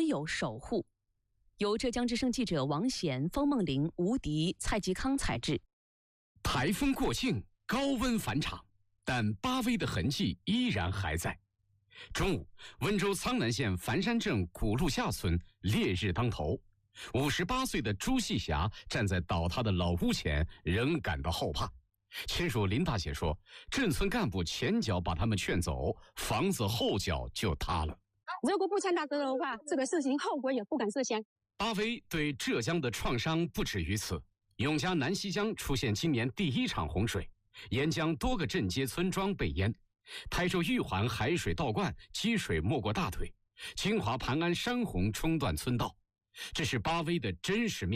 有守护。由浙江之声记者王贤、封梦玲、吴迪、蔡吉康采制。 台风过境，高温返场，但巴威的痕迹依然还在。中午，温州苍南县繁山镇古路下村烈日当头，58岁的朱细霞站在倒塌的老屋前，仍感到后怕。亲属林大姐说，镇村干部前脚把他们劝走，房子后脚就塌了。 如果不劝他走的话，这个事情后果也不敢设想。 巴威对浙江的创伤不止于此，永嘉南溪江出现今年第1场洪水，沿江多个镇街村庄被淹。台州玉环海水倒灌，积水没过大腿；金华盘安山洪冲断村道，这是巴威的真实面。